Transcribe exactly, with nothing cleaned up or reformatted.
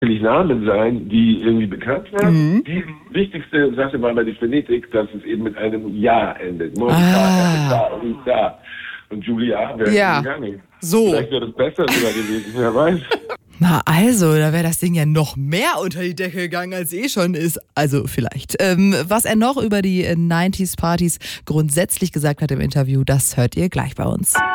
Namen sein, die irgendwie bekannt werden. Mhm. Die wichtigste Sache war bei der Phonetik, dass es eben mit einem Ja endet. Monika, Ah. Erika, Rita und Julia wäre Ja. gegangen. So. Vielleicht wäre das besser sogar gewesen, wer weiß. Na also, da wäre das Ding ja noch mehr unter die Decke gegangen, als eh schon ist. Also vielleicht. Ähm, was er noch über die neunziger-Partys grundsätzlich gesagt hat im Interview, das hört ihr gleich bei uns.